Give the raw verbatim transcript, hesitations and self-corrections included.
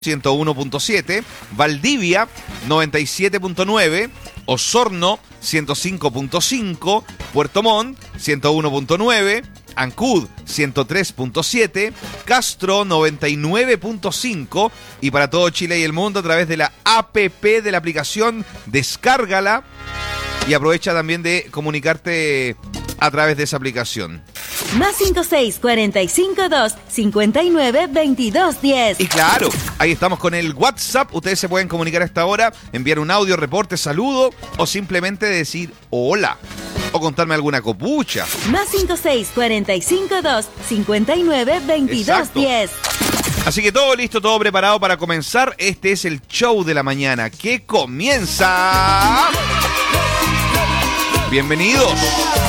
ciento uno punto siete, Valdivia noventa y siete punto nueve, Osorno ciento cinco punto cinco, Puerto Montt ciento uno punto nueve, Ancud ciento tres punto siete, Castro noventa y nueve punto cinco y para todo Chile y el mundo a través de la app de la aplicación, descárgala y aprovecha también de comunicarte a través de esa aplicación. Más cinco seis cuatro cinco dos cinco nueve dos dos diez. Y claro, ahí estamos con el WhatsApp. Ustedes se pueden comunicar a esta hora, enviar un audio, reporte, saludo o simplemente decir hola o contarme alguna copucha. Más cinco seis cuatro cinco dos cinco nueve dos dos diez. Así que todo listo, todo preparado para comenzar. Este es el show de la mañana que comienza. Bienvenidos.